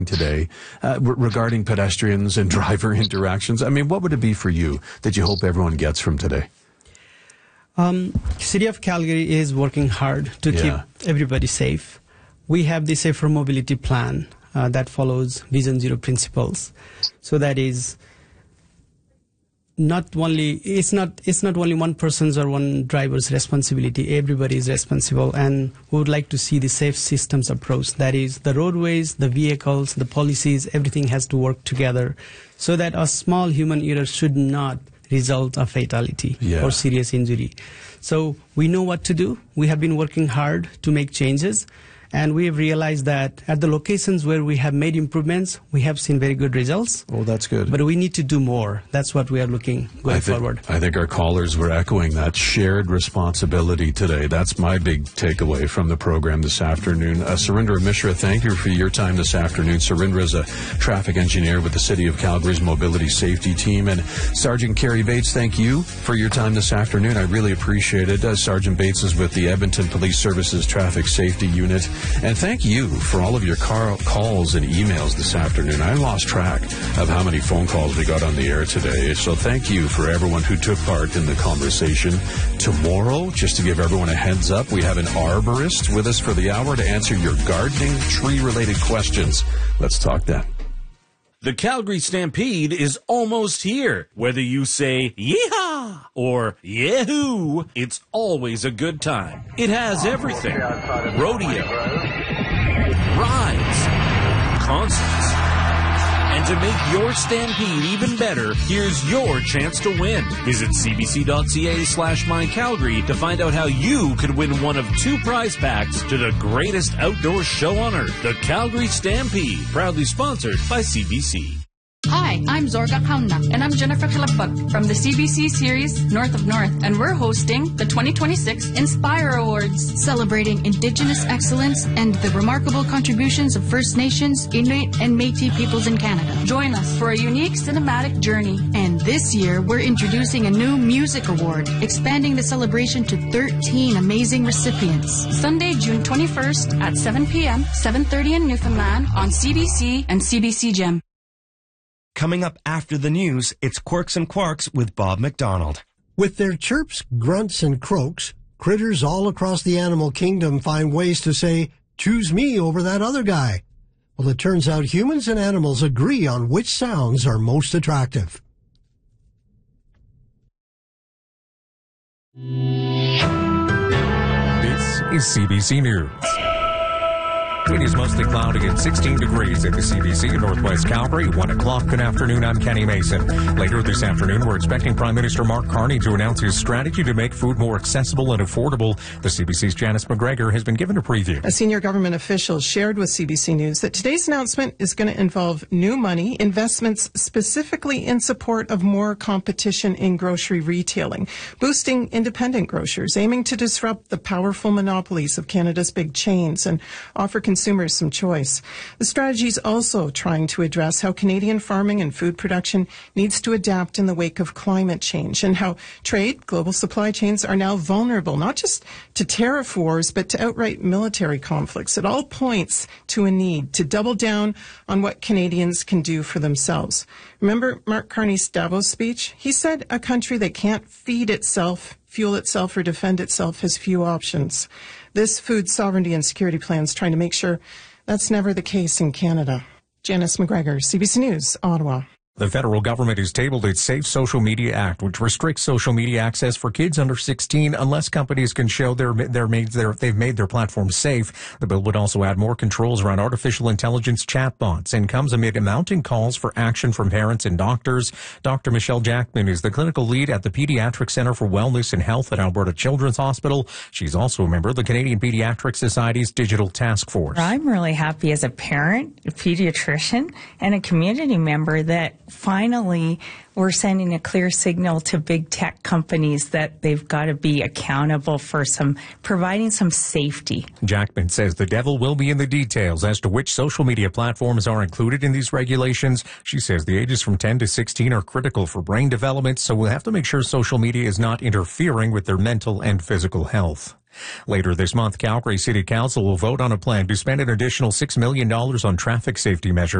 today regarding pedestrians and driver interactions? I mean, what would it be for you that you hope everyone gets from today? City of Calgary is working hard to keep everybody safe. We have the Safer Mobility Plan that follows Vision Zero principles. So that is it's not only one person's or one driver's responsibility. Everybody is responsible, and we would like to see the safe systems approach. That is, the roadways, the vehicles, the policies, everything has to work together so that a small human error should not result a fatality or serious injury. So we know what to do. We have been working hard to make changes. And we have realized that at the locations where we have made improvements, we have seen very good results. Oh, that's good. But we need to do more. That's what we are looking going forward. I think our callers were echoing that shared responsibility today. That's my big takeaway from the program this afternoon. Surindra Mishra, thank you for your time this afternoon. Surindra is a traffic engineer with the City of Calgary's Mobility Safety Team. And Sergeant Kerry Bates, thank you for your time this afternoon. I really appreciate it. Sergeant Bates is with the Edmonton Police Services Traffic Safety Unit. And thank you for all of your calls and emails this afternoon. I lost track of how many phone calls we got on the air today. So thank you for everyone who took part in the conversation. Tomorrow, just to give everyone a heads up, we have an arborist with us for the hour to answer your gardening, tree-related questions. Let's talk then. The Calgary Stampede is almost here. Whether you say yeehaw or yahoo, it's always a good time. It has everything. Rodeo, rides, concerts. And to make your Stampede even better, here's your chance to win. Visit cbc.ca/mycalgary to find out how you could win one of 2 prize packs to the greatest outdoor show on earth, the Calgary Stampede, proudly sponsored by CBC. Hi, I'm Zorga Kauna, and I'm Jennifer Kalapag from the CBC series North of North, and we're hosting the 2026 Inspire Awards, celebrating Indigenous excellence and the remarkable contributions of First Nations, Inuit, and Métis peoples in Canada. Join us for a unique cinematic journey. And this year, we're introducing a new music award, expanding the celebration to 13 amazing recipients. Sunday, June 21st at 7 p.m., 7:30 in Newfoundland on CBC and CBC Gem. Coming up after the news, it's Quirks and Quarks with Bob McDonald. With their chirps, grunts, and croaks, critters all across the animal kingdom find ways to say, "Choose me over that other guy." Well, it turns out humans and animals agree on which sounds are most attractive. This is CBC News. It is mostly cloudy and 16 degrees at the CBC in Northwest Calgary. 1 o'clock. Good afternoon. I'm Kenny Mason. Later this afternoon, we're expecting Prime Minister Mark Carney to announce his strategy to make food more accessible and affordable. The CBC's Janice McGregor has been given a preview. A senior government official shared with CBC News that today's announcement is going to involve new money, investments specifically in support of more competition in grocery retailing, boosting independent grocers, aiming to disrupt the powerful monopolies of Canada's big chains and offer consumers some choice. The strategy is also trying to address how Canadian farming and food production needs to adapt in the wake of climate change, and how trade, global supply chains are now vulnerable, not just to tariff wars, but to outright military conflicts. It all points to a need to double down on what Canadians can do for themselves. Remember Mark Carney's Davos speech? He said a country that can't feed itself, fuel itself, or defend itself has few options. This food sovereignty and security plan is trying to make sure that's never the case in Canada. Janice McGregor, CBC News, Ottawa. The federal government has tabled its Safe Social Media Act, which restricts social media access for kids under 16 unless companies can show they've made their platforms safe. The bill would also add more controls around artificial intelligence chatbots and comes amid mounting calls for action from parents and doctors. Dr. Michelle Jackman is the clinical lead at the Pediatric Center for Wellness and Health at Alberta Children's Hospital. She's also a member of the Canadian Pediatric Society's Digital Task Force. I'm really happy as a parent, a pediatrician, and a community member that finally we're sending a clear signal to big tech companies that they've got to be accountable for providing some safety. Jackman says the devil will be in the details as to which social media platforms are included in these regulations. She says the ages from 10 to 16 are critical for brain development, so we'll have to make sure social media is not interfering with their mental and physical health. Later this month, Calgary City Council will vote on a plan to spend an additional $6 million on traffic safety measures.